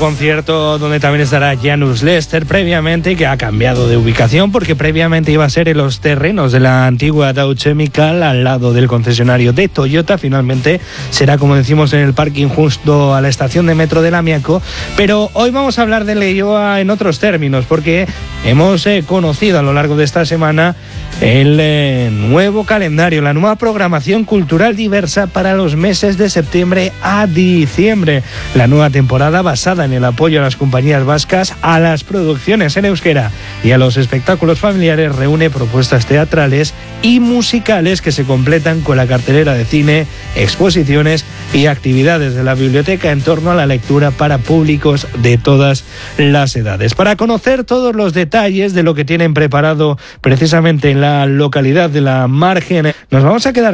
concierto donde también estará Janus Lester previamente, que ha cambiado de ubicación porque previamente iba a ser en los terrenos de la antigua Dow Chemical al lado del concesionario de Toyota. Finalmente será, como decimos, en el parking justo a la estación de metro de Lamiaco. Pero hoy vamos a hablar de Leioa en otros términos, porque hemos conocido a lo largo de esta semana el nuevo calendario, la nueva programación cultural diversa para los meses de septiembre a diciembre. La nueva temporada, basada en el apoyo a las compañías vascas, a las producciones en euskera y a los espectáculos familiares, reúne propuestas teatrales y musicales que se completan con la cartelera de cine, exposiciones y actividades de la biblioteca en torno a la lectura para públicos de todas las edades. Para conocer todos los detalles de lo que tienen preparado precisamente en la localidad de La Margen, nos vamos a quedar